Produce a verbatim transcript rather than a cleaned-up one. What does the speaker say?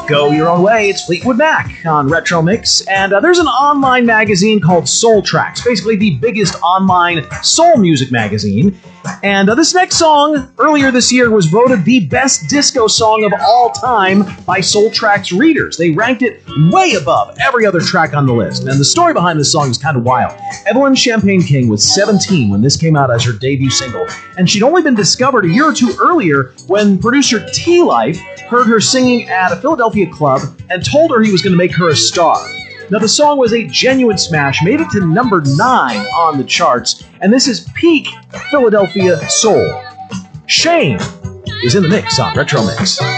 Go your own way. It's Fleetwood Mac on Retro Mix. And uh, there's an online magazine called Soul Tracks, basically the biggest online soul music magazine. And uh, this next song, earlier this year, was voted the best disco song of all time by Soul Tracks readers. They ranked it way above every other track on the list. And the story behind this song is kind of wild. Evelyn Champagne King was seventeen when this came out as her debut single, and she'd only been discovered a year or two earlier when producer T-Life heard her singing at a Philadelphia club and told her he was going to make her a star. Now, the song was a genuine smash, made it to number nine on the charts, and this is peak Philadelphia soul. Shane is in the mix on Retro Mix.